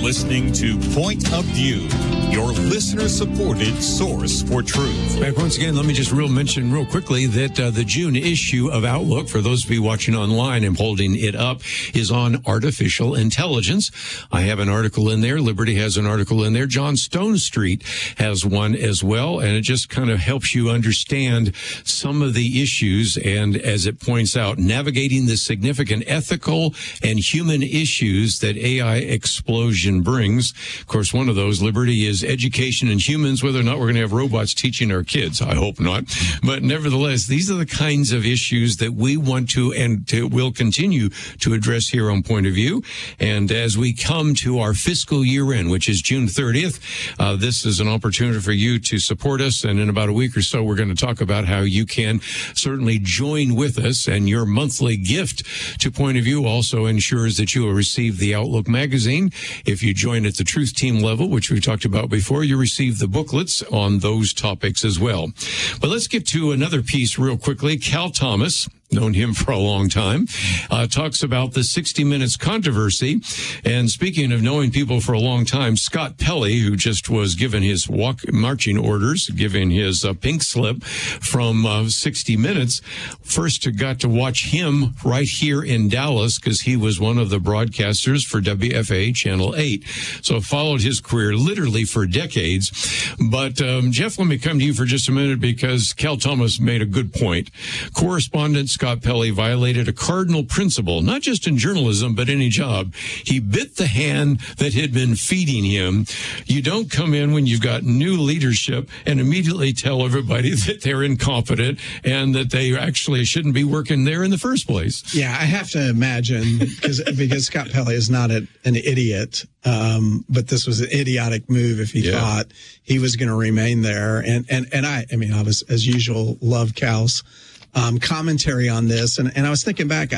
listening to Point of View, your listener-supported source for truth. Back once again, let me just mention real quickly that the June issue of Outlook, for those of you watching online and holding it up, is on artificial intelligence. I have an article in there. Liberty has an article in there. John Stone Street has one as well, and it just kind of helps you understand some of the issues, and as it points out, navigating the significant ethical and human issues that AI explosion brings. Of course, one of those, Liberty, is education in humans, whether or not we're going to have robots teaching our kids. I hope not. But nevertheless, these are the kinds of issues that we want to and will continue to address here on Point of View. And as we come to our fiscal year end, which is June 30th, this is an opportunity for you to support us. And in about a week or so, we're going to talk about how you can certainly join with us. And your monthly gift to Point of View also ensures that you will receive the Outlook magazine. If you join at the Truth Team level, which we talked about before, you receive the booklets on those topics as well. But let's get to another piece real quickly. Cal Thomas, known him for a long time, talks about the 60 Minutes controversy. And speaking of knowing people for a long time, Scott Pelley, who just was given his marching orders, given his pink slip from 60 Minutes, first got to watch him right here in Dallas because he was one of the broadcasters for WFA Channel 8. So followed his career literally for decades. But Jeff, let me come to you for just a minute because Cal Thomas made a good point. Correspondent Scott Pelley violated a cardinal principle, not just in journalism, but any job. He bit the hand that had been feeding him. You don't come in when you've got new leadership and immediately tell everybody that they're incompetent and that they actually shouldn't be working there in the first place. Yeah, I have to imagine, because Scott Pelley is not an idiot, but this was an idiotic move if he thought he was going to remain there. And I was, as usual, love Cal's commentary on this. And I was thinking back,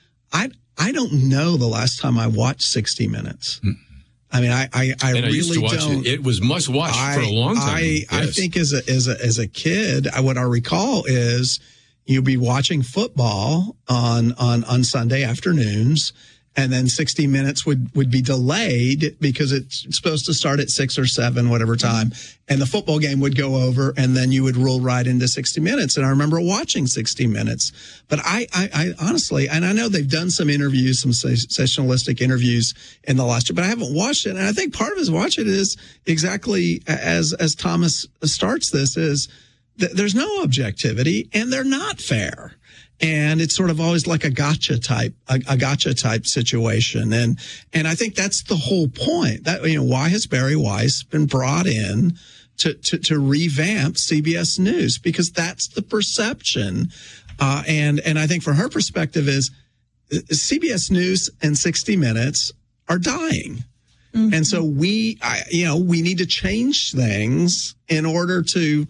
I don't know the last time I watched 60 Minutes. I really don't. It was must watch for a long time. I think as a kid, what I recall is you'd be watching football on Sunday afternoons, and then 60 Minutes would be delayed because it's supposed to start at 6 or 7, whatever time. And the football game would go over, and then you would roll right into 60 Minutes. And I remember watching 60 Minutes. But I honestly, and I know they've done some interviews, some sensationalistic interviews in the last year, but I haven't watched it. And I think part of his watch it is exactly as Thomas starts this, is that there's no objectivity, and they're not fair. And it's sort of always like a gotcha type situation. And I think that's the whole point. That, why has Barry Weiss been brought in to revamp CBS News? Because that's the perception. And I think from her perspective is CBS News and 60 Minutes are dying. Mm-hmm. And so we need to change things in order to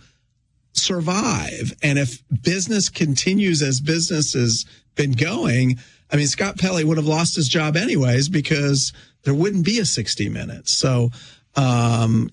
survive. And if business continues as business has been going, Scott Pelley would have lost his job anyways because there wouldn't be a 60 Minutes. So, the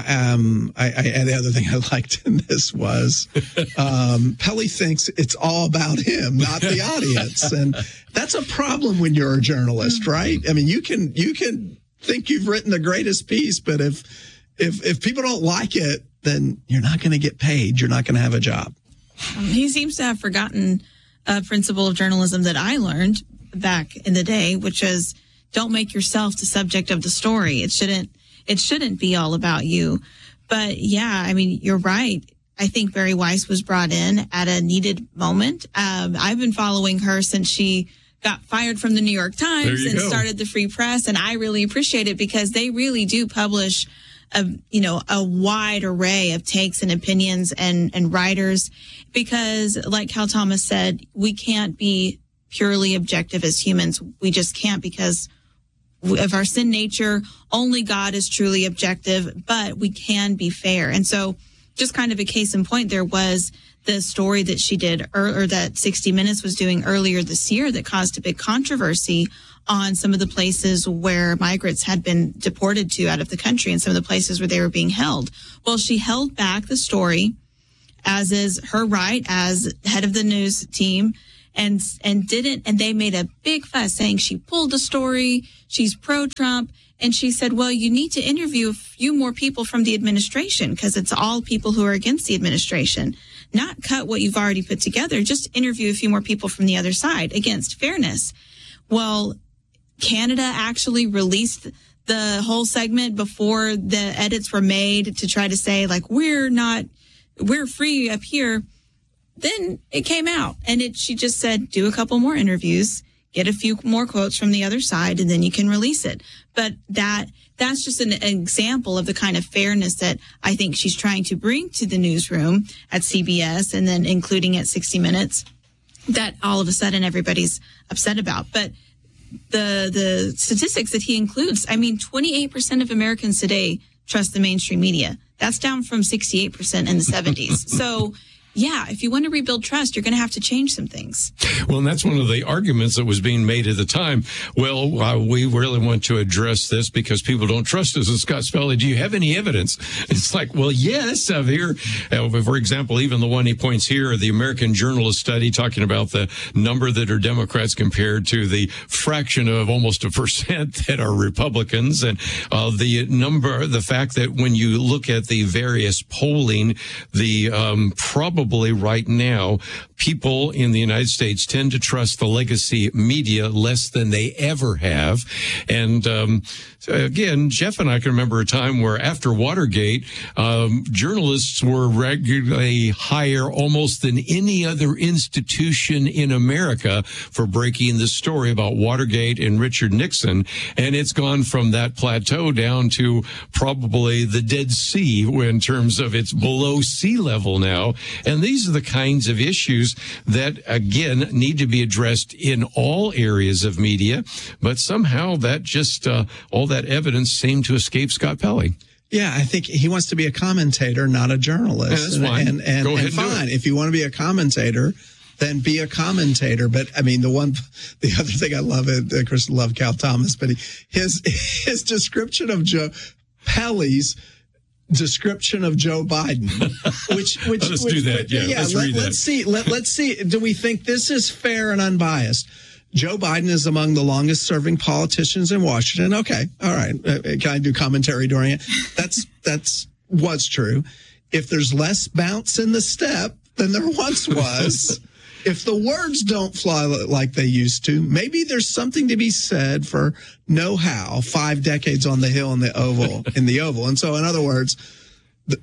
other thing I liked in this was Pelley thinks it's all about him, not the audience. And that's a problem when you're a journalist, right? You can think you've written the greatest piece, but if people don't like it, then you're not going to get paid. You're not going to have a job. He seems to have forgotten a principle of journalism that I learned back in the day, which is don't make yourself the subject of the story. It shouldn't be all about you. But you're right. I think Barry Weiss was brought in at a needed moment. I've been following her since she got fired from the New York Times and started the Free Press. And I really appreciate it because they really do publish a wide array of takes and opinions and writers, because like Cal Thomas said, we can't be purely objective as humans. We just can't, because of our sin nature. Only God is truly objective, but we can be fair. And so just kind of a case in point, there was the story that she did or that 60 Minutes was doing earlier this year that caused a big controversy on some of the places where migrants had been deported to out of the country and some of the places where they were being held. Well, she held back the story, as is her right as head of the news team, and didn't, and they made a big fuss saying she pulled the story, she's pro-Trump, and she said, well, you need to interview a few more people from the administration because it's all people who are against the administration. Not cut what you've already put together, just interview a few more people from the other side against fairness. Well, Canada actually released the whole segment before the edits were made to try to say, like, we're free up here. Then it came out, and she just said, do a couple more interviews, get a few more quotes from the other side, and then you can release it. But that's just an example of the kind of fairness that I think she's trying to bring to the newsroom at CBS and then including at 60 Minutes that all of a sudden everybody's upset about. But the statistics that he includes, I mean, 28% of Americans today trust the mainstream media. That's down from 68% in the 70s. So, yeah, if you want to rebuild trust, you're going to have to change some things. Well, and that's one of the arguments that was being made at the time. Well, we really want to address this because people don't trust us. And Scott Spelly, do you have any evidence? It's like, well, yes, here. For example, even the one he points here, the American Journalist study talking about the number that are Democrats compared to the fraction of almost 1% that are Republicans. And the fact that when you look at the various polling, the probably right now, people in the United States tend to trust the legacy media less than they ever have. And again, Jeff and I can remember a time where after Watergate, journalists were regularly higher almost than any other institution in America for breaking the story about Watergate and Richard Nixon. And it's gone from that plateau down to probably the Dead Sea in terms of it's below sea level now. And these are the kinds of issues that, again, need to be addressed in all areas of media. But somehow that just, all that evidence seemed to escape Scott Pelley. Yeah, I think he wants to be a commentator, not a journalist. Yeah, that's fine. And Go ahead fine. And do it. If you want to be a commentator, then be a commentator. But I mean, the other thing I love, Chris, love Cal Thomas, but his description of Joe Pelley's description of Joe Biden, which let's do that. Yeah, let's see. Let's see. Do we think this is fair and unbiased? Joe Biden is among the longest serving politicians in Washington. Okay. All right. Can I do commentary during it? That's what's true. If there's less bounce in the step than there once was, if the words don't fly like they used to, maybe there's something to be said for know-how, 5 decades on the Hill and the Oval. And so, in other words, the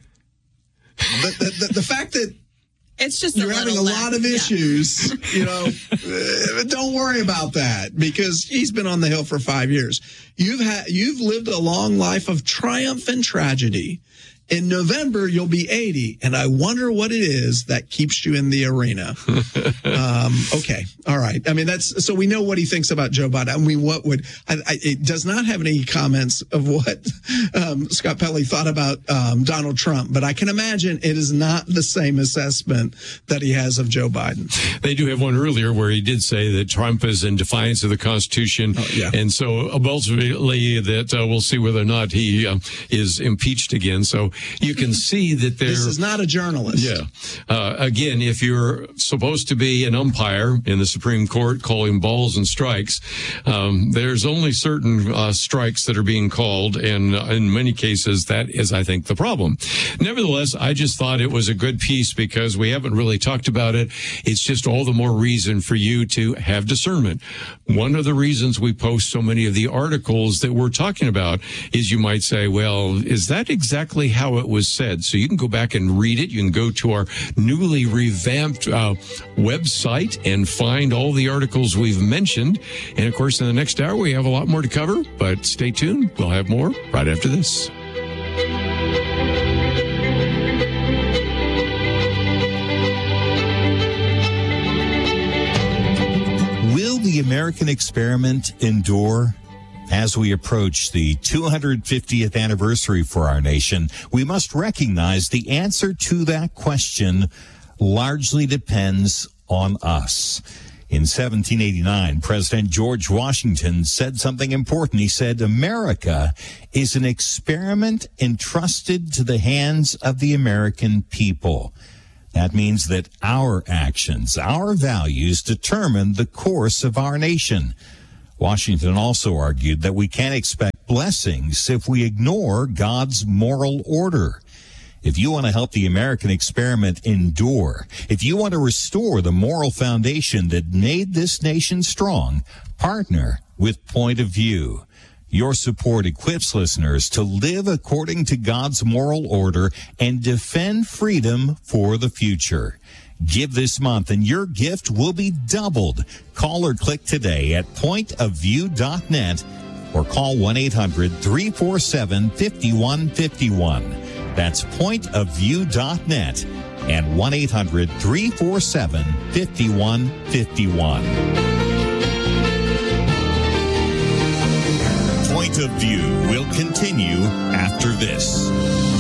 fact that it's just you're having a lot of issues, don't worry about that because he's been on the Hill for 5 years. You've lived a long life of triumph and tragedy. In November, you'll be 80, and I wonder what it is that keeps you in the arena. Okay. All right. I mean, so we know what he thinks about Joe Biden. I mean, it does not have any comments of what Scott Pelley thought about Donald Trump, but I can imagine it is not the same assessment that he has of Joe Biden. They do have one earlier where he did say that Trump is in defiance of the Constitution. Oh, yeah. And so ultimately that we'll see whether or not he is impeached again. So you can see that this is not a journalist. Yeah. Again, if you're supposed to be an umpire in the Supreme Court calling balls and strikes, there's only certain strikes that are being called. And in many cases, that is, I think, the problem. Nevertheless, I just thought it was a good piece because we haven't really talked about it. It's just all the more reason for you to have discernment. One of the reasons we post so many of the articles that we're talking about is you might say, well, is that exactly how it was said? So you can go back and read it. You can go to our newly revamped website and find all the articles we've mentioned. And of course, in the next hour, we have a lot more to cover, but stay tuned. We'll have more right after this. Will the American experiment endure? As we approach the 250th anniversary for our nation, we must recognize the answer to that question largely depends on us. In 1789, President George Washington said something important. He said, America is an experiment entrusted to the hands of the American people. That means that our actions, our values determine the course of our nation. Washington also argued that we can't expect blessings if we ignore God's moral order. If you want to help the American experiment endure, if you want to restore the moral foundation that made this nation strong, partner with Point of View. Your support equips listeners to live according to God's moral order and defend freedom for the future. Give this month and your gift will be doubled. Call or click today at pointofview.net or call 1-800-347-5151. That's pointofview.net and 1-800-347-5151. Point of View will continue after this.